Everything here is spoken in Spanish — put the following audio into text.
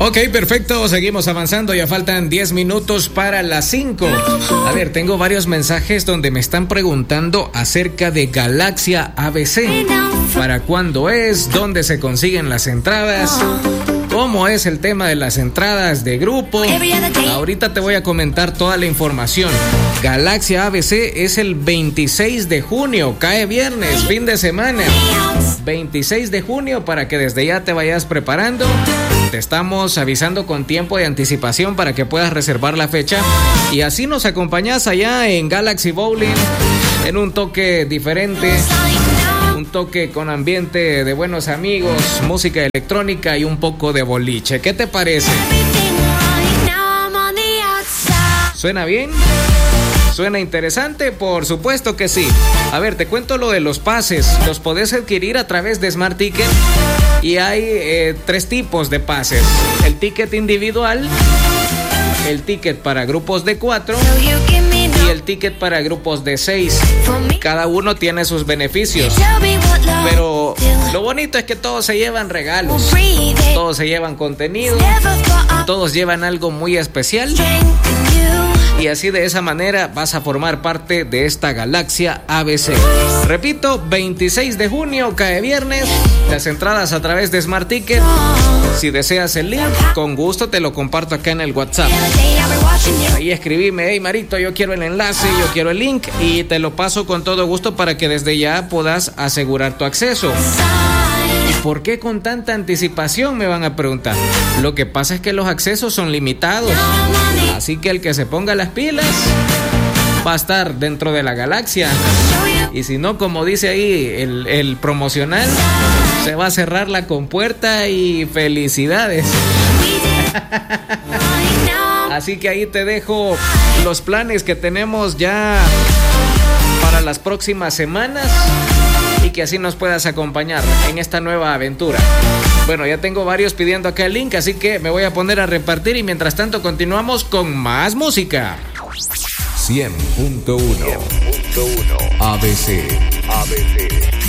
Ok, perfecto, seguimos avanzando, ya faltan 10 minutos para las 5. A ver, tengo varios mensajes donde me están preguntando acerca de Galaxia ABC. ¿Para cuándo es? ¿Dónde se consiguen las entradas? ¿Cómo es el tema de las entradas de grupo? Ahorita te voy a comentar toda la información. Galaxia ABC es el 26 de junio, cae viernes, fin de semana. 26 de junio para que desde ya te vayas preparando. Te estamos avisando con tiempo de anticipación para que puedas reservar la fecha y así nos acompañas allá en Galaxy Bowling en un toque diferente, un toque con ambiente de buenos amigos, música electrónica y un poco de boliche. ¿Qué te parece? ¿Suena bien? ¿Suena interesante? Por supuesto que sí. A ver, te cuento lo de los pases. Los podés adquirir a través de Smart Ticket y hay 3 tipos de pases. El ticket individual, el ticket para grupos de 4 y el ticket para grupos de 6. Cada uno tiene sus beneficios, pero lo bonito es que todos se llevan regalos, todos se llevan contenido, todos llevan algo muy especial. Y así de esa manera vas a formar parte de esta Galaxia ABC. Repito, 26 de junio, cae viernes. Las entradas a través de Smart Ticket. Si deseas el link, con gusto te lo comparto acá en el WhatsApp. Ahí escribime, hey Marito, yo quiero el enlace, yo quiero el link y te lo paso con todo gusto para que desde ya puedas asegurar tu acceso. ¿Por qué con tanta anticipación? Me van a preguntar. Lo que pasa es que los accesos son limitados. Así que el que se ponga las pilas va a estar dentro de la galaxia. Y si no, como dice ahí el promocional, se va a cerrar la compuerta y felicidades. Así que ahí te dejo los planes que tenemos ya para las próximas semanas y que así nos puedas acompañar en esta nueva aventura. Bueno, ya tengo varios pidiendo acá el link, así que me voy a poner a repartir y mientras tanto continuamos con más música. 100.1 ABC.